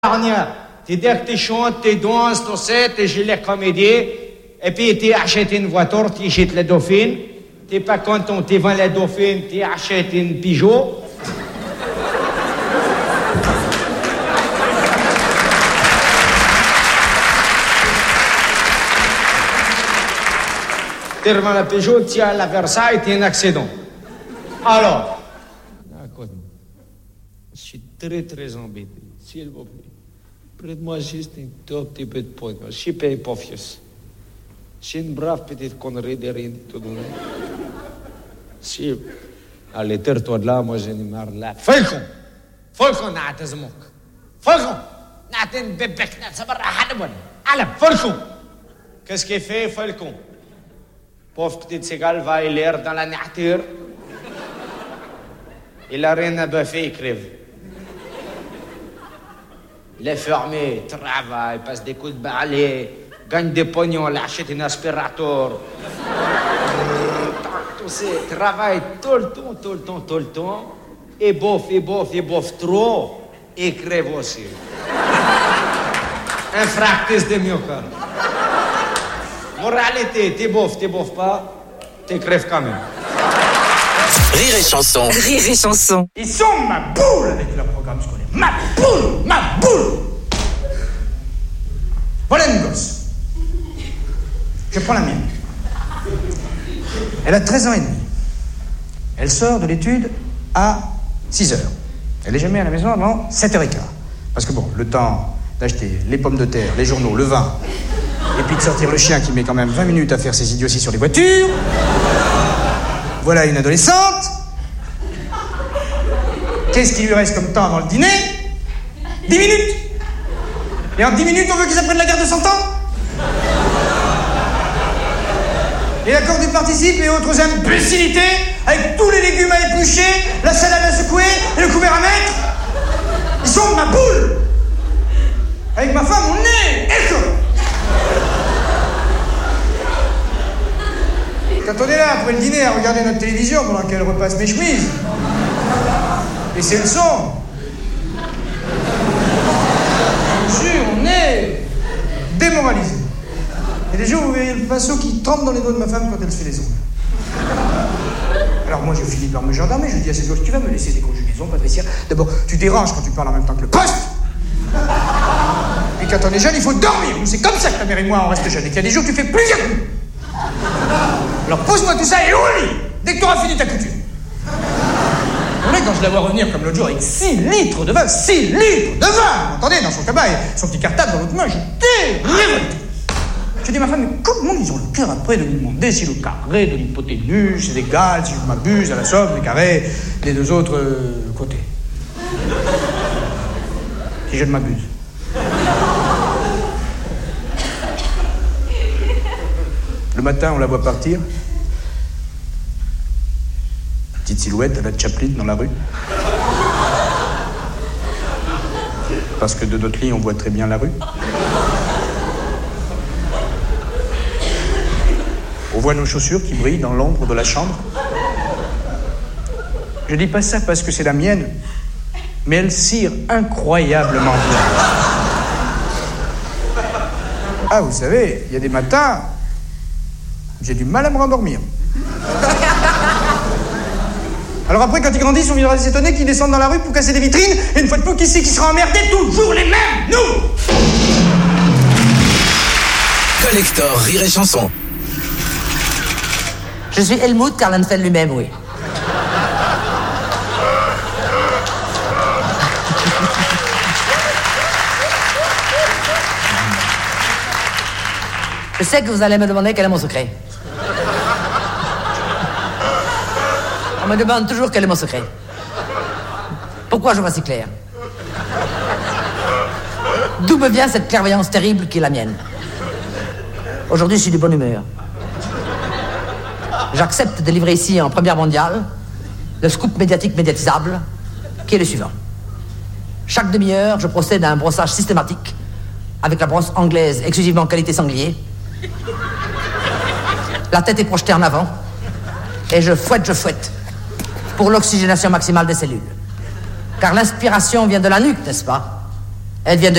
Tu dis que tu chantes, tu danses, tu sais, tu joues les comédies, et puis tu achètes une voiture, tu achètes la Dauphine, tu n'es pas content, tu vends la Dauphine, tu achètes une Peugeot. Tu revends la Peugeot, tu as la Versailles, tu as un accident. Alors, je suis très embêté, s'il vous plaît. Prête-moi juste un tout petit peu de poids. Je suis pas hypofieux. C'est une brave petite connerie de rien du tout donné. Si. Allez, tire-toi de là, moi j'en ai marre de là. Falcon! Falcon, نعت زموك. Falcon! نعت ببك نعت صبر أحد بون. Allez, Falcon! Qu'est-ce qu'il fait, Falcon? Pauvre petite cigale va l'air dans la nature. Il a rien à baffer, il crève. Il est fermé, travaille, passe des coups de balai, gagne des pognons, il achète un aspirateur. Tout ça, travaille tout le temps. Et bouffe trop, et crève aussi. Un fractus de myocarde. Moralité, tu bouffes pas, tu crèves quand même. Rire et chanson. Rire et chanson. Ils sont ma boule avec leur programme scolaire. Ma boule. Voilà une gosse. Je prends la mienne. Elle a 13 ans et demi. Elle sort de l'étude à 6h. Elle n'est jamais à la maison avant 7h15. Parce que bon, le temps d'acheter les pommes de terre, les journaux, le vin, et puis de sortir le chien qui met quand même 20 minutes à faire ses idioties sur les voitures. Voilà une adolescente. Qu'est-ce qui lui reste comme temps avant le dîner? 10 minutes. Et en 10 minutes, on veut qu'ils apprennent la guerre de 100 ans? Et l'accord du participe et autres imbécilités, avec tous les légumes à éplucher, la salade à secouer et le couvert à mettre. Ils sont ma boule. Avec ma femme, on est écho. Quand on est là après le dîner à regarder notre télévision pendant qu'elle repasse mes chemises, et c'est le son. Je vous jure, on est démoralisé. Et des jours, vous verriez le pinceau qui trempe dans les doigts de ma femme quand elle se fait les ongles. Alors moi, je finis par me gendarmer. Je dis à ces jours, tu vas me laisser des conjugaisons, Patricia. D'abord, tu déranges quand tu parles en même temps que le poste. Et quand on est jeune, il faut dormir. C'est comme ça que ta mère et moi, on reste jeunes. Et qu'il y a des jours, tu fais plusieurs coups. Alors pose-moi tout ça et au lit, dès que tu auras fini ta couture. Vous voyez, quand je la vois revenir comme l'autre jour avec 6 litres de vin, 6 litres de vin, vous entendez, dans son cabas et son petit cartable dans l'autre main, j'étais révolté. Je dis à ma femme, mais comment ils ont le cœur après de lui demander si le carré de l'hypoténuse est égal, si je m'abuse, à la somme des carrés des deux autres côtés. Si je ne m'abuse. Le matin, on la voit partir. Petite silhouette à la Chaplin dans la rue. Parce que de notre lit, on voit très bien la rue. On voit nos chaussures qui brillent dans l'ombre de la chambre. Je dis pas ça parce que c'est la mienne, mais elle cire incroyablement bien. Ah, vous savez, il y a des matins... j'ai du mal à me rendormir. Alors après, quand ils grandissent, on viendra s'étonner qu'ils descendent dans la rue pour casser des vitrines. Et une fois de plus, qui c'est qui sera emmerdé? Toujours les mêmes, nous. Collector, Rire et chanson. Je suis Helmut Karlenfeld lui-même, oui. Je sais que vous allez me demander quel est mon secret. On me demande toujours quel est mon secret. Pourquoi je vois si clair? D'où me vient cette clairvoyance terrible qui est la mienne? Aujourd'hui, je suis de bonne humeur. J'accepte de livrer ici, en première mondiale, le scoop médiatisable, qui est le suivant. Chaque demi-heure, je procède à un brossage systématique, avec la brosse anglaise exclusivement qualité sanglier. La tête est projetée en avant, et je fouette, pour l'oxygénation maximale des cellules. Car l'inspiration vient de la nuque, n'est-ce pas? Elle vient de